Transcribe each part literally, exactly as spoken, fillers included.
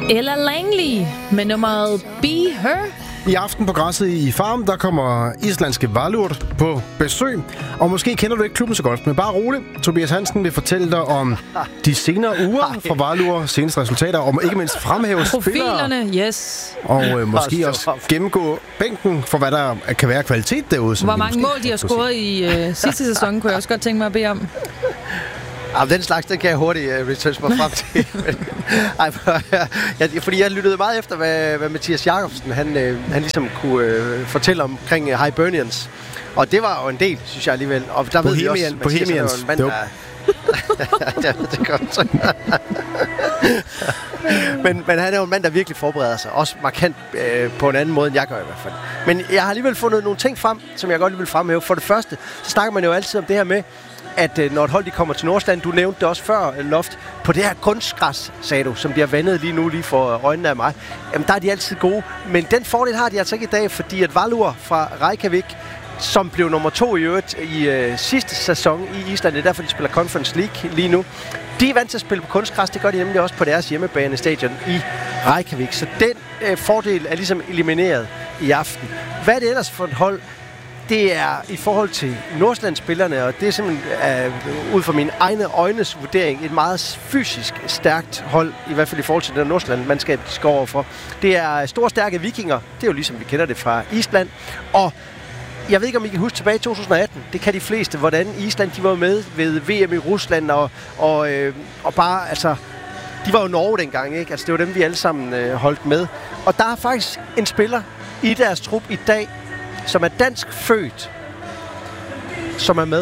Ella Langley med nummeret Be Her. I aften på græsset i Farm, der kommer islandske Valur på besøg. Og måske kender du ikke klubben så godt, men bare roligt. Tobias Hansen vil fortælle dig om de senere uger fra Valur, seneste resultater, og ikke mindst fremhæve profilerne, spillere. Yes. Og øh, måske også gennemgå bænken for, hvad der kan være kvalitet derude. Hvor mange mål de har scoret i øh, sidste sæson, kunne jeg også godt tænke mig at bede om. Ja, den slags, den kan jeg hurtigt uh, research mig frem til. Ej, for, ja, fordi jeg lyttede meget efter, hvad, hvad Mathias Jakobsen, han, øh, han ligesom kunne øh, fortælle omkring uh, Hibernians. Og det var jo en del, synes jeg alligevel. Og der Bohemian, ved vi også, Bohemians. Mathias, han er jo en mand, der... det er godt. men, men han er jo en mand, der virkelig forbereder sig. Også markant øh, på en anden måde, end jeg gør i hvert fald. Men jeg har alligevel fundet nogle ting frem, som jeg godt lige vil fremhæve. For det første, så snakker man jo altid om det her med, at øh, når et hold de kommer til Nordsjælland, du nævnte det også før, Loft, på det her kunstgræs, sagde du, som bliver vandet lige nu, lige for øjnene af mig, jamen der er de altid gode. Men den fordel har de altså ikke i dag, fordi at Valur fra Reykjavik, som blev nummer to i øvrigt i øh, sidste sæson i Island, det er derfor, de spiller Conference League lige nu, de er vant til at spille på kunstgræs, det gør de nemlig også på deres hjemmebanestadion i Reykjavik. Så den øh, fordel er ligesom elimineret i aften. Hvad er det ellers for et hold? Det er i forhold til Nordsjællandsspillerne, og det er simpelthen uh, ud fra mine egne øjnes vurdering et meget fysisk stærkt hold, i hvert fald i forhold til det Nordsjælland-mandskab, de skal overfor. Det er store, stærke vikinger, det er jo ligesom vi kender det fra Island, og jeg ved ikke, om I kan huske tilbage i to tusind atten, det kan de fleste, hvordan Island de var med ved V M i Rusland, og, og, øh, og bare, altså, de var jo Norge dengang, ikke? Altså, det var dem, vi alle sammen øh, holdt med. Og der er faktisk en spiller i deres trup i dag, som er dansk født, som er med.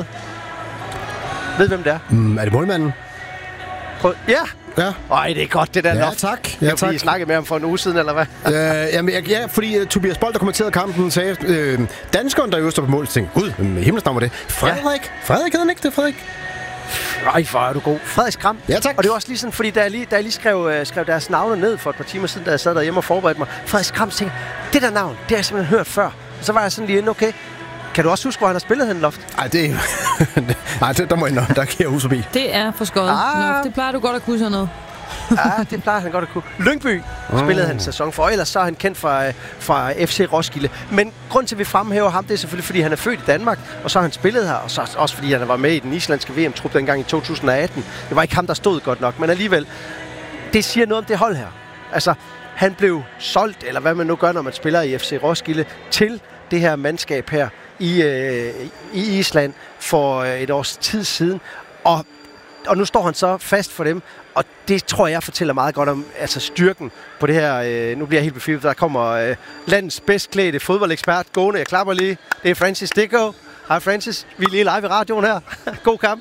Ved hvem det er? Mm, er det målmanden? Prøv. Ja! Ja. Ej, det er godt, det der ja, Loft. tak. Ja, ja, tak. I snakkede med ham for en uge siden, eller hvad? øh, jamen, jeg, ja, fordi uh, Tobias Bold, der kommenterede kampen, sagde, øh, danskeren, der jo står på mål, tænkte, gud, himmelsnavn var det. Frederik? Ja. Frederik hed han ikke det, Frederik? Ej, hvor er du god. Frederik Skram. Ja, tak. Og det var også lige sådan, fordi da jeg lige, da jeg lige skrev, øh, skrev deres navne ned for et par timer siden, da jeg sad derhjemme og forberedte mig, Frederik Skram tænkte, det der navn, det har jeg simpelthen hørt før. Og så var jeg sådan lige inde, okay, kan du også huske, hvor han har spillet hen, Loft? Nej, det er Nej, det, der må jeg nå. Der kan jeg huske forbi. Det er for skåret. Ah. Det plejer du godt at kunne sådan noget. Ja, det plejer han godt at kunne. Lyngby spillede han sæson for, og ellers så er han kendt fra, fra F C Roskilde. Men grund til, at vi fremhæver ham, det er selvfølgelig, fordi han er født i Danmark, og så har han spillet her, og så også fordi han var med i den islandske V M-trup dengang i to tusind atten. Det var ikke ham, der stod godt nok, men alligevel, det siger noget om det hold her. Altså, han blev solgt, eller hvad man nu gør, når man spiller i F C Roskilde, til det her mandskab her i, øh, i Island for øh, et års tid siden. Og, og nu står han så fast for dem, og det tror jeg fortæller meget godt om altså styrken på det her. Øh, nu bliver jeg helt befivet, der kommer øh, landets bedst klædte fodboldekspert gående. Jeg klapper lige. Det er Francis Dicko. Hej Francis, vi er lige live i radioen her. God kamp.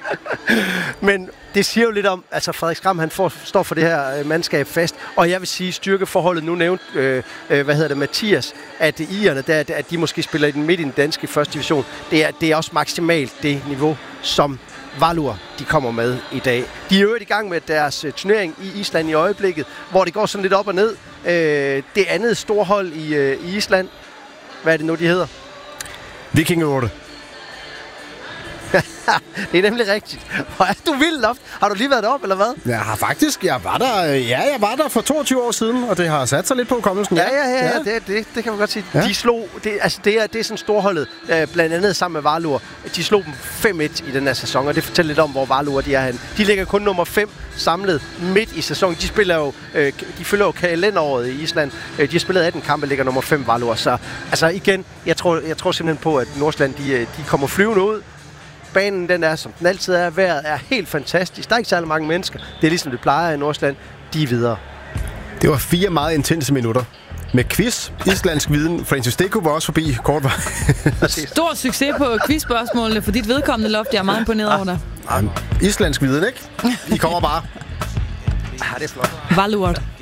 Men det siger jo lidt om, altså Frederik Skram, han får, står for det her øh, mandskab fast. Og jeg vil sige, styrkeforholdet, nu nævnt, øh, øh, hvad hedder det, Mathias, at Ierne, der, at de måske spiller i den midt i den danske første division, det er, det er også maksimalt det niveau, som Valur, de kommer med i dag. De er jo i gang med deres uh, turnering i Island i øjeblikket, hvor det går sådan lidt op og ned. Uh, det andet storhold i, uh, i Island, hvad er det nu, de hedder? Vikingeorte. Det er nemlig rigtigt. Hvor er du vild, Loft? Har du lige været deroppe, eller hvad? Jeg har faktisk, jeg var der, ja, jeg var der for toogtyve år siden, og det har sat sig lidt på kommelsen. Ja, ja, ja, ja. Det, det, det kan man godt sige. Ja. De slog, det, altså det er, det er sådan storholdet, øh, blandt andet sammen med Valur. De slog dem fem et i den her sæson, og det fortæller lidt om, hvor Valur de er henne. De ligger kun nummer fem samlet midt i sæsonen. De spiller jo, øh, de følger jo kalenderåret i Island. Øh, de har spillet atten kampe, ligger nummer fem Valur. Så altså igen, jeg tror, jeg tror simpelthen på, at Nordsjælland, de, de kommer flyvende ud. Banen, den er, som den altid er. Vejret er helt fantastisk. Der er ikke særlig mange mennesker. Det er ligesom det plejer i Nordsjælland. De er videre. Det var fire meget intense minutter. Med quiz, islandsk viden. Francis Dicko var også forbi kort vej. Stor succes på quizspørgsmålene for dit vedkommende, Loft. Jeg er meget imponeret over dig. Islandsk viden, ikke? I kommer bare. Ja, det er flot. Valur.